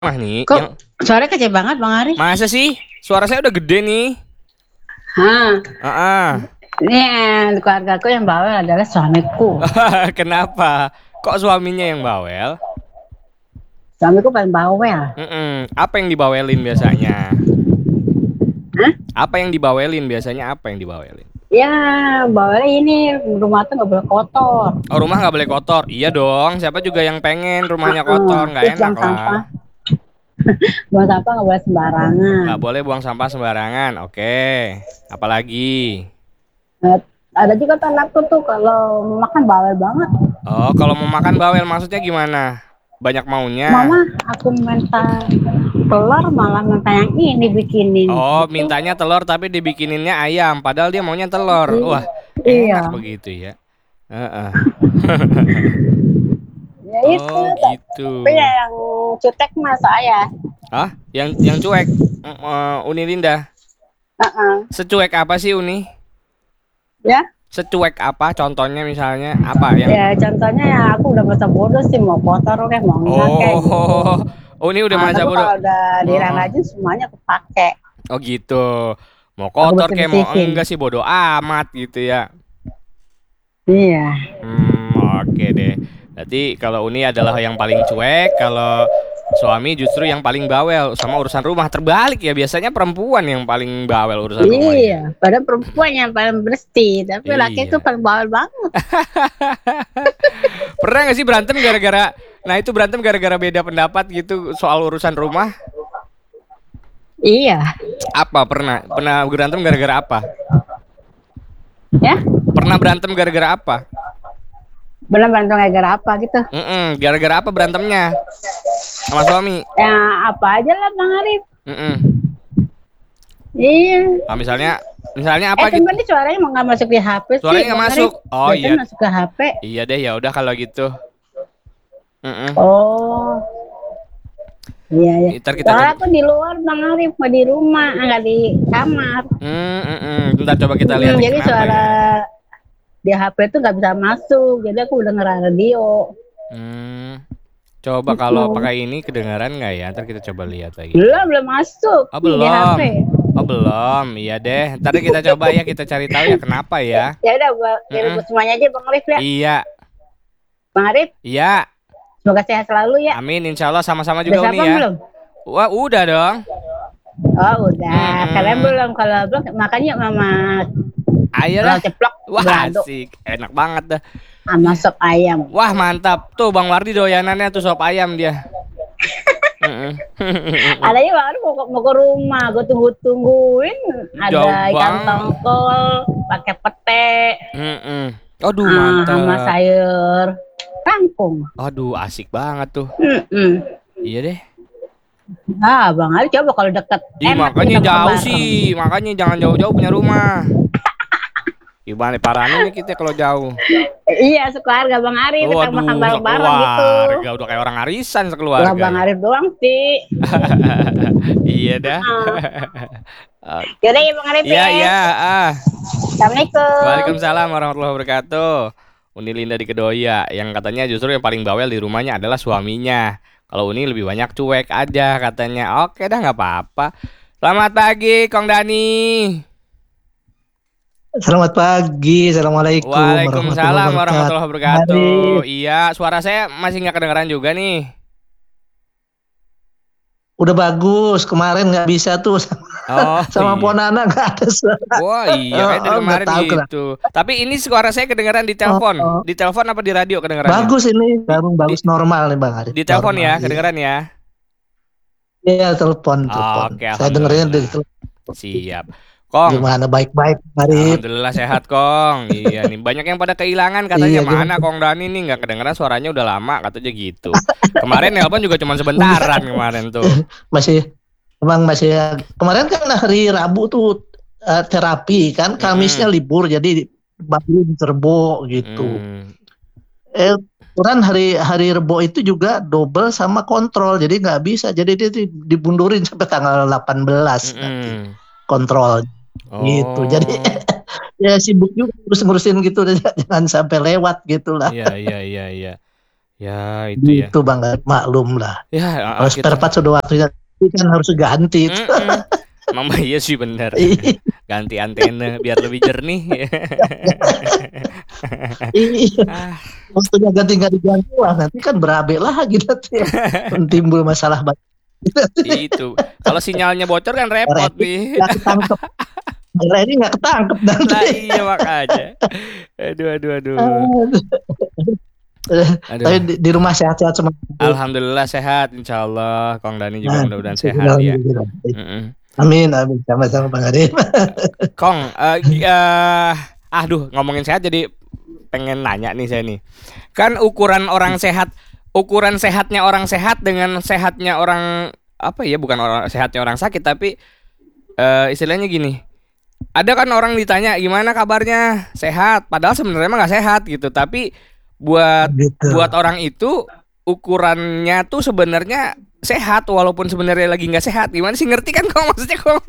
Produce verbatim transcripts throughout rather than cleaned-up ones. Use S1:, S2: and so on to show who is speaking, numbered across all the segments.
S1: Mah nih,
S2: Kok
S1: yang
S2: suara kecil banget Bang Arif?
S1: masa sih? Suara saya udah gede nih.
S2: Hah,
S1: Ah,
S2: ini eh, keluargaku yang bawel adalah suamiku.
S1: kenapa? Kok suaminya yang bawel?
S2: Suamiku paling bawel.
S1: Mm-mm. Apa yang dibawelin biasanya?
S2: Hah?
S1: Apa yang dibawelin biasanya? Apa yang dibawelin?
S2: Ya, bawel ini rumah tuh nggak boleh kotor.
S1: Oh, rumah nggak boleh kotor. Iya dong. Siapa juga yang pengen rumahnya
S2: Heeh.
S1: kotor? Nggak
S2: Terus
S1: enak
S2: buang
S1: lah.
S2: sampah, buang sampah nggak boleh sembarangan.
S1: Nggak boleh buang sampah sembarangan. Oke. Apalagi?
S2: Nah, ada juga tuh anakku tuh kalau makan bawel banget.
S1: Oh, kalau mau makan bawel maksudnya gimana? Banyak maunya.
S2: Mama, aku minta telur malah minta yang ini bikinin
S1: Oh,
S2: gitu.
S1: mintanya telur tapi dibikininnya ayam, padahal dia maunya telur. Wah,
S2: Iya,
S1: enak begitu ya. Heeh.
S2: ya itu.
S1: Oh, gitu.
S2: Tapi ya yang cutek mah saya.
S1: Ah, yang yang cuek. Mm, eh, Uni Linda.
S2: Heeh.
S1: Secuek apa sih Uni?
S2: Ya,
S1: Secuek apa? Contohnya misalnya apa yang
S2: ya contohnya ya aku udah masa bodoh sih mau kotor kayak mau enggak kayak gitu.
S1: Oh, Uni udah
S2: Ah,
S1: masa
S2: tapi
S1: bodoh.
S2: kalau udah
S1: Heeh.
S2: dirajin semuanya kepake.
S1: Oh, gitu. Mau
S2: Aku
S1: kotor
S2: bersih
S1: kayak mau
S2: bersihin.
S1: enggak sih bodoh amat gitu ya.
S2: Iya.
S1: Hmm, oke deh. Berarti kalau Uni adalah yang paling cuek, kalau suami justru yang paling bawel sama urusan rumah. Terbalik ya, biasanya perempuan yang paling bawel urusan
S2: Iya,
S1: rumahnya.
S2: padahal perempuan yang paling bersih, tapi laki itu
S1: Iya.
S2: paling bawel banget.
S1: Pernah nggak sih berantem gara-gara, nah itu berantem gara-gara beda pendapat gitu soal urusan rumah?
S2: Iya,
S1: Apa pernah? Pernah berantem gara-gara apa?
S2: ya.
S1: Pernah berantem gara-gara apa?
S2: Belum bantu gara apa gitu.
S1: Mm-mm, gara-gara apa berantemnya sama suami?
S2: Ya apa aja lah Bang Arif.
S1: Mm-mm.
S2: Iya.
S1: Ah, misalnya, misalnya
S2: Eh
S1: apa gitu?
S2: temen ini suaranya mau nggak masuk di H P sih
S1: Suaranya nggak
S2: Bang
S1: masuk.
S2: Arif.
S1: Oh iya,
S2: Biasanya masuk ke H P.
S1: iya deh ya udah kalau gitu. Mm-mm.
S2: Oh, iya ya.
S1: Ntar kita
S2: Soalnya
S1: coba.
S2: aku di luar Bang Arif, nggak di rumah, nggak di kamar.
S1: Hmm, mm-mm. Ntar coba kita lihat
S2: Mm,
S1: nih
S2: jadi
S1: kenapa
S2: suara
S1: ya.
S2: di H P itu nggak bisa masuk. Jadi aku udah denger radio.
S1: Hmm, coba kalau
S2: Mm-mm.
S1: pakai ini kedengaran nggak ya? Ntar kita coba lihat lagi.
S2: Belum, belum masuk
S1: Oh
S2: nih di H P.
S1: belum. Oh belum. Iya deh. Ntar kita coba ya kita cari tahu ya kenapa ya.
S2: Ya udah, gua kirim
S1: Mm-mm.
S2: buat semuanya aja Bang Arif ya.
S1: Iya,
S2: Bang Arif,
S1: iya.
S2: semoga sehat selalu ya.
S1: Amin. Insya Allah sama-sama
S2: Udah
S1: juga Uni
S2: siapa
S1: ya.
S2: belum?
S1: Wah udah dong.
S2: Oh udah, kalian
S1: Mm-mm.
S2: belum. Kalau belum makanya mama
S1: Ayolah.
S2: kalau ceplok
S1: Wah
S2: balado
S1: asik. Enak banget dah.
S2: sama sop ayam.
S1: Wah mantap. Tuh Bang Wardi doyanannya tuh sop ayam dia. Mm-mm.
S2: Adanya Bang Arif mau, ke- mau ke rumah, gue tunggu-tungguin
S1: Jauh
S2: ada ikan
S1: banget.
S2: tongkol pakai pete,
S1: Mm-mm. Aduh
S2: ah, sama
S1: mantap.
S2: sayur kangkung.
S1: Aduh asik banget tuh.
S2: Mm-mm.
S1: Iya deh.
S2: Ah, Bang Arif coba kalau deket
S1: Ih
S2: enak
S1: makanya
S2: kita makan
S1: jauh
S2: bareng.
S1: sih. Makanya jangan jauh-jauh punya rumah. Gimana parahnya nih kita kalau jauh.
S2: Iya, sekeluarga Bang Arif kita makan
S1: Waduh
S2: bareng-bareng gitu.
S1: sekeluarga. Udah kayak orang arisan
S2: Lah
S1: sekeluarga
S2: Bang
S1: ya.
S2: Arif doang sih.
S1: Iya dah.
S2: Ah.
S1: Oke.
S2: Yaudah ya Bang Arif
S1: Iya
S2: ya.
S1: iya. Ah.
S2: Assalamualaikum.
S1: Waalaikumsalam warahmatullahi wabarakatuh. Uni Linda di Kedoya yang katanya justru yang paling bawel di rumahnya adalah suaminya. Kalau Uni lebih banyak cuek aja katanya. Oke dah nggak apa-apa. Selamat pagi Kong Dani.
S3: Selamat pagi, Assalamualaikum warahmatullahi
S1: Waalaikumsalam
S3: wabarakatuh.
S1: warahmatullahi wabarakatuh.
S3: Arif,
S1: Iya, suara saya masih nggak kedengeran juga nih.
S3: udah bagus. Kemarin nggak bisa tuh sama,
S1: Oh
S3: sama
S1: iya.
S3: Ponana nggak ada suara.
S1: Wah iya
S3: Oh,
S1: kayak dari
S3: oh, nggak
S1: kemarin
S3: tahu kenapa.
S1: gitu. Tapi ini suara saya kedengeran di
S3: Oh,
S1: telepon.
S3: oh.
S1: Di telepon apa di radio kedengerannya?
S3: Bagus ini,
S1: Di
S3: baru
S1: di
S3: bagus normal nih Bang Arif.
S1: di telepon
S3: Normal,
S1: ya,
S3: iya.
S1: kedengeran ya.
S3: Iya, telepon, telepon.
S1: Oke,
S3: Saya dengerinnya dari
S1: alhamdulillah.
S3: telepon.
S1: Siap. Kong,
S3: Gimana, baik-baik, Arif?
S1: alhamdulillah sehat Kong. Iya nih banyak yang pada kehilangan katanya
S3: Iya,
S1: mana
S3: gimana?
S1: Kong Dani nih nggak kedengeran suaranya udah lama katanya gitu. Kemarin nelpon juga cuma sebentaran kemarin tuh.
S3: Masih, emang masih. Kemarin kan hari Rabu tuh eh, terapi kan, Kamisnya
S1: Mm-mm.
S3: libur, jadi bangun Rebo gitu.
S1: Mm.
S3: Eh, Ukuran hari hari Rebo itu juga double sama kontrol, jadi nggak bisa. Jadi dia di- dibundurin sampai tanggal delapan belas nanti
S1: Mm-mm.
S3: kontrol gitu. Jadi
S1: Oh,
S3: ya sibuk juga terus ngurusin gitu, jangan sampai lewat gitulah.
S1: iya iya iya iya. Ya itu ya.
S3: Gitu Bang Arif, maklum lah.
S1: Ya
S3: Kalau
S1: kita.
S3: spare part sudah waktunya kan harus ganti itu.
S1: Mm-mm. Mama iya sih benar. Ganti antena biar lebih jernih.
S3: Iya.
S1: Ah,
S3: Waktunya ganti nggak diganti wah nanti kan berabe lagi nanti ya. Timbul masalah banyak.
S1: itu. Kalau sinyalnya bocor kan repot nih.
S3: Nggak ketangkep. Ini nggak ketangkep nanti.
S1: Lah iya makanya. Aduh aduh aduh.
S3: Tapi
S1: Aduh.
S3: di, di rumah sehat-sehat semua.
S1: Alhamdulillah sehat insyaallah. Kong Dani juga
S3: Nah,
S1: mudah-mudahan sehat ya.
S3: alhamdulillah.
S1: Mm-mm.
S3: Amin, amin. Sama-sama Bang Arif.
S1: Kong, eh, gi- eh, aduh ngomongin sehat jadi pengen nanya nih saya nih. Kan ukuran orang sehat, ukuran sehatnya orang sehat dengan sehatnya orang apa ya? Bukan orang sehatnya orang sakit tapi eh, istilahnya gini. Ada kan orang ditanya gimana kabarnya sehat, padahal sebenarnya emang nggak sehat gitu. Tapi buat
S3: Gitu.
S1: buat orang itu ukurannya tuh sebenarnya sehat walaupun sebenarnya lagi nggak sehat. Gimana sih ngerti kan kok maksudnya kok?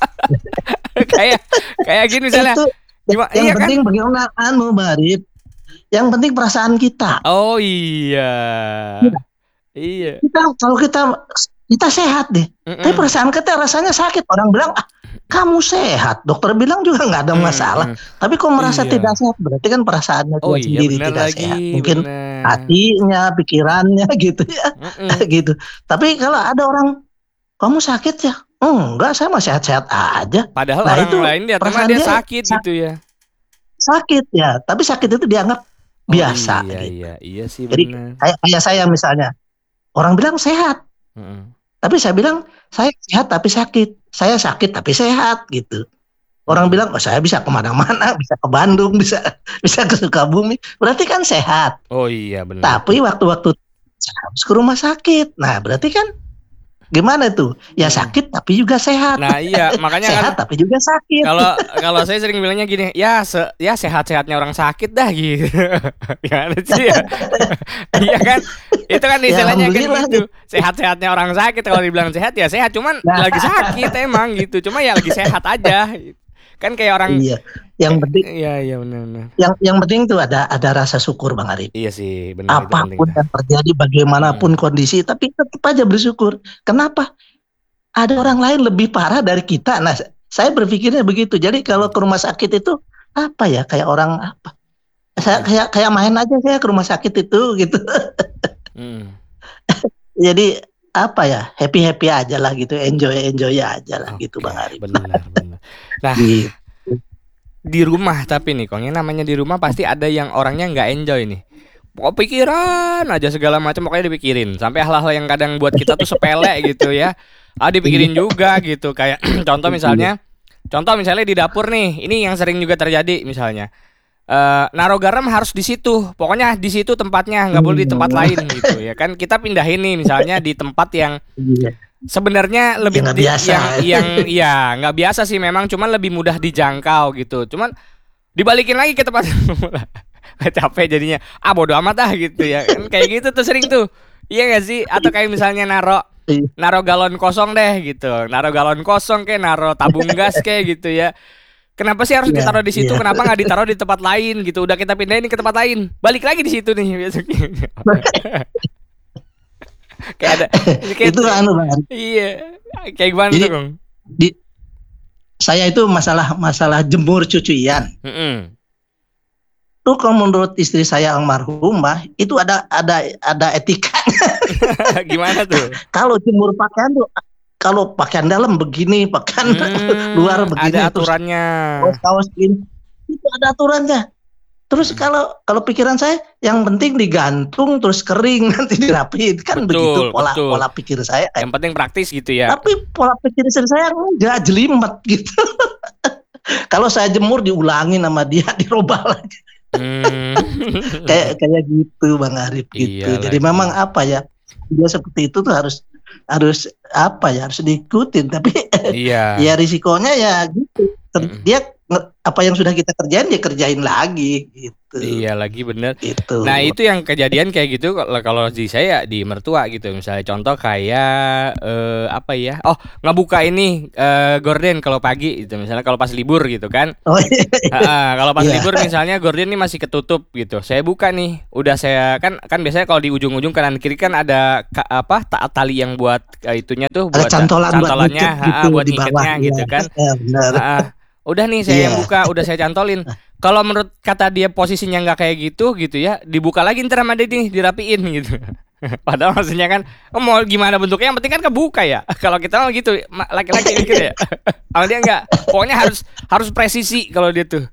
S1: kayak kayak gini misalnya.
S3: Itu
S1: Gimana?
S3: yang
S1: Iya kan?
S3: penting bagaimana anu Bang Arif. Yang penting perasaan kita.
S1: Oh iya. Iya.
S3: Kita kalau kita kita sehat deh.
S1: Mm-mm.
S3: Tapi perasaan kita rasanya sakit. Orang bilang, ah, kamu sehat. Dokter bilang juga nggak ada masalah.
S1: Mm-mm.
S3: Tapi kok merasa
S1: Iya.
S3: tidak sehat, berarti kan perasaannya
S1: Oh
S3: dia
S1: iya
S3: sendiri
S1: benar
S3: tidak
S1: lagi.
S3: sehat. Mungkin
S1: benar.
S3: hatinya, pikirannya gitu ya,
S1: Mm-mm.
S3: gitu. Tapi kalau ada orang, kamu sakit ya? Enggak, saya mah sehat-sehat aja.
S1: Padahal
S3: Nah,
S1: orang
S3: itu
S1: lain lihat
S3: perasaan
S1: dia
S3: dia
S1: sakit
S3: sa-
S1: gitu ya.
S3: Sakit ya, tapi sakit itu dianggap
S1: Oh
S3: biasa.
S1: iya
S3: Gitu.
S1: iya iya sih
S3: Jadi
S1: benar.
S3: kayak, kayak saya misalnya, orang bilang sehat,
S1: Mm-mm.
S3: tapi saya bilang saya sehat tapi sakit. Saya sakit tapi sehat gitu. Orang
S1: Mm.
S3: bilang, oh saya bisa kemana-mana, bisa ke Bandung, bisa bisa ke Sukabumi. Berarti kan sehat.
S1: Oh iya benar.
S3: Tapi waktu-waktu saya harus ke rumah sakit. Nah berarti kan gimana tuh? Ya
S1: Hmm.
S3: sakit tapi juga sehat.
S1: Nah iya makanya kan
S3: Sehat tapi juga sakit.
S1: kalau kalau saya sering bilangnya gini, ya se ya sehat-sehatnya orang sakit dah gitu. Gimana sih ya? Iya kan? Itu kan
S3: Ya,
S1: istilahnya kan
S3: alhamdulillah
S1: gitu. Sehat-sehatnya orang sakit kalau dibilang sehat ya sehat, cuman
S3: Nah.
S1: lagi sakit emang gitu. Cuma ya lagi sehat aja. Kan kayak orang
S3: Iya. Yang penting
S1: Iya iya benar-benar.
S3: yang yang penting tuh ada ada rasa syukur Bang Arif.
S1: Iya sih, benar itu penting.
S3: Apapun yang terjadi, bagaimanapun kondisi, tapi tetap aja bersyukur. Kenapa? Ada orang lain lebih parah dari kita. Nah, saya berpikirnya begitu. Jadi kalau ke rumah sakit itu apa ya? Kayak orang apa? Saya kayak kayak main aja saya ke rumah sakit itu gitu.
S1: Hmm.
S3: Jadi apa ya? Happy happy aja lah gitu. Enjoy enjoy aja lah gitu Bang Arif.
S1: Benar benar. Nah,
S3: Gitu.
S1: di rumah tapi nih Kong, yang namanya di rumah pasti ada yang orangnya nggak enjoy nih. Pokok pikiran aja segala macam pokoknya dipikirin. Sampai hal-hal yang kadang buat kita tuh sepele gitu ya. Ah dipikirin juga gitu. Kayak contoh misalnya, contoh misalnya di dapur nih. Ini yang sering juga terjadi misalnya. Eh naruh garam harus di situ. Pokoknya di situ tempatnya, nggak boleh di tempat lain gitu ya kan. Kita pindahin nih misalnya di tempat yang
S3: Iya.
S1: sebenarnya lebih
S3: Yang nggak
S1: di-
S3: biasa.
S1: yang yang ya nggak biasa sih memang, cuman lebih mudah dijangkau gitu. Cuman dibalikin lagi ke tempat semula. Capek jadinya. Ah bodo amat ah gitu ya. Kan kayak gitu tuh sering tuh. Iya gak sih? Atau kayak misalnya naro
S3: Iya.
S1: naro galon kosong deh gitu. Naro galon kosong kayak naro tabung gas kayak gitu ya. Kenapa sih harus
S3: Iya,
S1: ditaruh di situ?
S3: iya.
S1: Kenapa nggak ditaruh di tempat lain gitu? Udah kita pindahin ke tempat lain. Balik lagi di situ nih besoknya. Kayak ada kayak
S3: Itu anu Bang Arif.
S1: Iya. Kayak gimana
S3: Jadi-
S1: tuh, Kong?
S3: Di saya itu masalah masalah jemur cucian.
S1: Mm-mm.
S3: Tuh kalau menurut istri saya almarhumah itu ada ada ada etika.
S1: Gimana tuh?
S3: Kalau jemur pakaian tuh kalau pakaian dalam begini, pakaian
S1: Hmm,
S3: luar begini,
S1: ada
S3: terus
S1: aturannya.
S3: kaos-kaos ini itu ada aturannya. Terus kalau kalau pikiran saya yang penting digantung terus kering nanti dirapiin kan
S1: Betul,
S3: begitu pola
S1: betul.
S3: pola pikir saya.
S1: Yang penting praktis gitu ya.
S3: Tapi pola pikir istri saya enggak jelimet gitu. Kalau saya jemur diulangin sama dia dirubah lagi.
S1: Hmm.
S3: kayak kayak gitu Bang Arif gitu.
S1: Iya
S3: Jadi
S1: lagi.
S3: memang apa ya dia seperti itu tuh harus harus apa ya harus diikutin tapi
S1: Iya.
S3: ya risikonya ya gitu. Ter-
S1: Mm-mm.
S3: Dia nge- apa yang sudah kita kerjain dia kerjain lagi gitu.
S1: Iya lagi bener.
S3: Gitu.
S1: Nah itu yang kejadian kayak gitu kalau kalau di saya di mertua gitu. Misalnya contoh kayak eh, apa ya? Oh ngebuka ini eh, gorden kalau pagi gitu. Misalnya kalau pas libur gitu kan.
S3: Oh iya.
S1: Heeh, kalau pas
S3: Iya.
S1: libur misalnya gorden ini masih ketutup gitu. Saya buka nih. Udah saya kan kan biasanya kalau di ujung-ujung kanan kiri kan ada ka- apa ta- tali yang buat eh, itunya tuh
S3: Ada
S1: buat
S3: cantolan buat
S1: cantolannya,
S3: ngikat
S1: heeh,
S3: gitu
S1: buat
S3: di bawah.
S1: ngikatnya
S3: Iya.
S1: gitu kan.
S3: Ya, benar.
S1: Heeh. Udah nih saya yang
S3: Iya.
S1: buka, udah saya cantolin. Kalau menurut kata dia posisinya nggak kayak gitu gitu ya, dibuka lagi ntar sama dia nih, dirapiin gitu. Padahal maksudnya kan oh, mau gimana bentuknya yang penting kan kebuka ya. Kalau kita mah gitu, ma- laki-laki mikir ya. Kalau dia nggak, pokoknya harus harus presisi kalau dia tuh.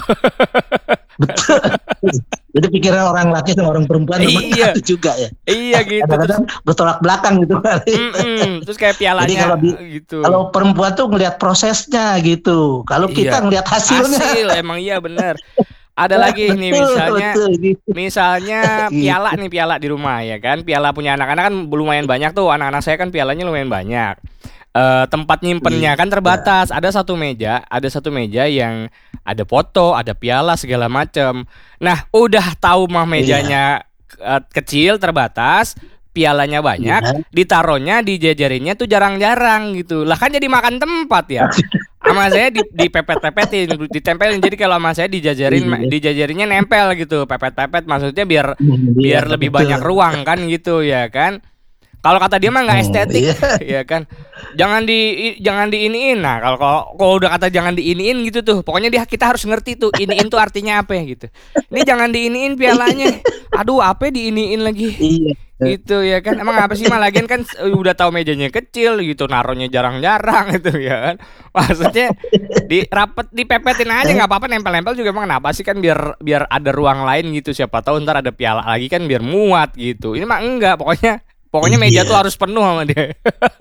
S3: Betul. Jadi pikiran orang laki sama orang perempuan memang
S1: Iya.
S3: gitu juga ya.
S1: Iya gitu terus.
S3: Kadang-kadang bertolak belakang gitu.
S1: Mm-mm, terus kayak pialanya
S3: Jadi kalau di-
S1: gitu.
S3: Kalau perempuan tuh ngelihat prosesnya gitu. Kalau kita
S1: Iya.
S3: ngelihat hasilnya.
S1: Hasil emang iya bener. Ada lagi nih
S3: Betul,
S1: misalnya
S3: betul, gitu.
S1: Misalnya piala nih piala di rumah ya kan. Piala punya anak-anak kan lumayan banyak tuh. Anak-anak saya kan pialanya lumayan banyak. Eh, tempat nyimpennya kan terbatas. Ada satu meja, ada satu meja yang ada foto, ada piala segala macam. Nah, udah tahu mah mejanya eh, kecil terbatas, pialanya banyak,
S3: Iya.
S1: ditaruhnya dijajarinnya tuh jarang-jarang gitu. Lah kan jadi makan tempat ya. Sama saya di dipepet-pepetin, ditempelin. Jadi kalau sama saya dijajarin
S3: Iya.
S1: dijajarinnya nempel gitu, pepet-pepet maksudnya biar
S3: Hmm,
S1: biar
S3: iya,
S1: lebih
S3: betul.
S1: banyak ruang kan gitu ya kan. Kalau kata dia mah nggak
S3: Hmm,
S1: estetik,
S3: iya.
S1: ya kan. Jangan di i- jangan diiniin. Nah, kalau kalau kalau udah kata jangan diiniin gitu tuh, pokoknya dia kita harus ngerti tuh iniin tuh artinya apa gitu. Ini jangan diiniin pialanya. Aduh, apa diiniin lagi?
S3: Iya.
S1: Gitu ya kan. Emang apa sih mah lagian kan eh, udah tahu mejanya kecil gitu, naruhnya jarang-jarang gitu ya kan. Maksudnya di rapet dipepetin aja nggak apa-apa, nempel-nempel juga emang kenapa sih kan biar biar ada ruang lain gitu, siapa tahu ntar ada piala lagi kan biar muat gitu. Ini mah enggak, pokoknya pokoknya meja
S3: Iya.
S1: tuh harus penuh sama dia.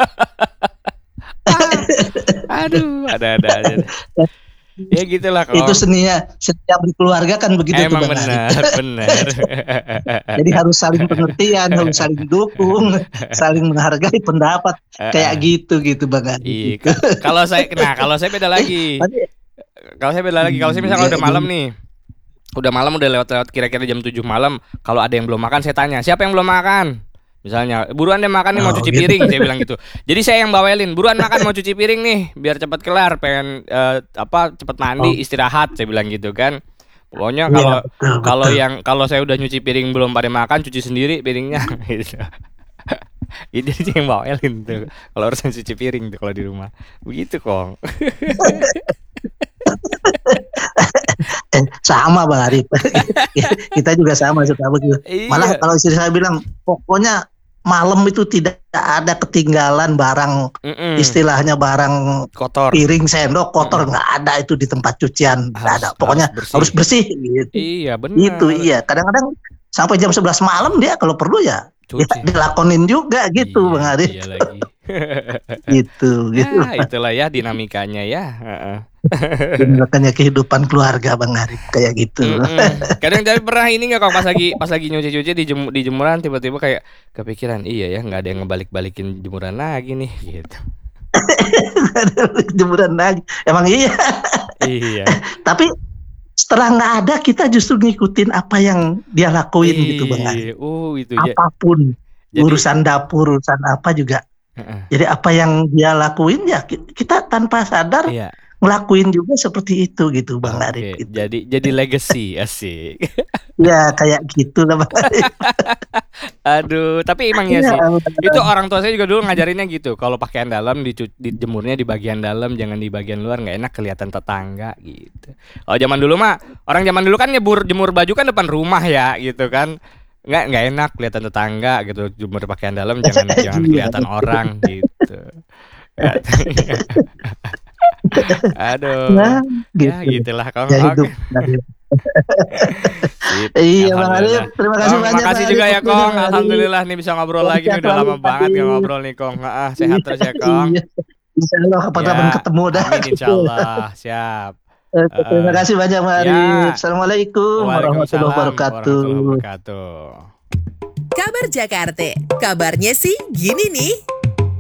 S1: Ah, aduh, ada-ada aja. Ya gitulah kalau
S3: Itu seninya setiap berkeluarga kan begitu tuh
S1: emang
S3: Bang Ari.
S1: benar, benar.
S3: Jadi harus saling pengertian, harus saling dukung, saling menghargai pendapat kayak gitu gitu Bang Ari.
S1: Iya, ka- kalau saya nah kalau saya beda lagi.
S3: Tapi
S1: Kalau saya beda lagi, kalau saya misalnya
S3: Iya,
S1: udah malam
S3: iya.
S1: nih. Udah malam udah lewat-lewat kira-kira jam tujuh malam, kalau ada yang belum makan saya tanya, "Siapa yang belum makan?" Misalnya, "Buruan deh makan nih mau
S3: Oh,
S1: cuci
S3: gitu.
S1: piring," saya bilang gitu. Jadi saya yang bawelin, "Buruan makan mau cuci piring nih, biar cepat kelar, pengen eh, apa cepat mandi,
S3: Oh.
S1: istirahat," saya bilang gitu kan. Pokoknya
S3: Iya,
S1: kalau
S3: betul,
S1: kalau
S3: betul.
S1: yang kalau saya udah nyuci piring belum pada makan, cuci sendiri piringnya gitu. Jadi dia yang bawelin tuh kalau urusan cuci piring tuh kalau di rumah. Begitu, Kong.
S3: Eh, sama Bang Arif. Kita juga sama suka begitu. Malah
S1: Iya.
S3: kalau istri saya bilang, pokoknya malam itu tidak ada ketinggalan barang,
S1: Mm-mm.
S3: istilahnya barang
S1: Kotor.
S3: piring, sendok, kotor nggak ada itu di tempat cucian, nggak
S1: Harus-
S3: ada. Pokoknya
S1: harus bersih.
S3: harus bersih gitu.
S1: Iya, benar.
S3: Itu iya. Kadang-kadang sampai jam sebelas malam dia kalau perlu ya, ya
S1: Cuci.
S3: dilakonin juga gitu
S1: Iya,
S3: Bang Arif.
S1: Iya lagi.
S3: Gitu gitu.
S1: Ah, itulah ya dinamikanya ya. Heeh.
S3: Makanya kehidupan keluarga Bang Arif kayak gitu.
S1: Mm-mm. Kadang jadi pernah ini nggak kalau pas lagi pas lagi nyuci-nyuci di, jem- di jemuran tiba-tiba kayak kepikiran iya ya nggak ada yang ngebalik-balikin jemuran lagi nih gitu.
S3: Jemuran lagi. Emang iya.
S1: Iya.
S3: Tapi setelah nggak ada kita justru ngikutin apa yang dia lakuin gitu Bang Arif.
S1: Iya. Uh itu ya.
S3: Apapun
S1: Jadi-
S3: urusan dapur, urusan apa juga.
S1: Heeh.
S3: Jadi apa yang dia lakuin ya ki- kita tanpa sadar
S1: Iya.
S3: ngelakuin juga seperti itu gitu Bang
S1: Oke,
S3: Arif. Gitu.
S1: jadi jadi legacy asik.
S3: Ya kayak gitu lah Bang Arif.
S1: Aduh, tapi emang ya sih.
S3: Iya,
S1: Itu orang tua saya juga dulu ngajarinnya gitu. Kalau pakaian dalam dicu- dijemurnya di bagian dalam, jangan di bagian luar, nggak enak kelihatan tetangga gitu. Kalau zaman dulu mah, orang zaman dulu kan nyebur jemur baju kan depan rumah ya gitu kan. Nggak nggak enak kelihatan tetangga gitu. Jemur pakaian dalam jangan jangan kelihatan orang gitu. Aduh.
S3: Nah,
S1: Ya
S3: gitu.
S1: gitulah Kong.
S3: Ya
S1: Oke.
S3: hidup. Bang Arif.
S1: Sip.
S3: Iya Bang
S1: Alhamdulillah.
S3: Arif, terima kasih
S1: Kong,
S3: banyak.
S1: makasih
S3: Bang
S1: juga
S3: Arif,
S1: ya
S3: waktunya,
S1: Kong.
S3: Bang Arif.
S1: Alhamdulillah nih bisa ngobrol lagi nih udah lama banget nggak ngobrol nih Kong. Ah, sehat terus ya Kong.
S3: Iya. Insya Allah kapan-kapan
S1: Ya,
S3: ketemu dah.
S1: Amin insyaallah. Siap.
S3: Oke, terima kasih banyak Bang
S1: Ya.
S3: Arif. Assalamualaikum warahmatullahi
S1: Waalaikumsalam
S3: wabarakatuh.
S1: warahmatullahi wabarakatuh.
S4: Kabar Jakarta, kabarnya sih gini nih.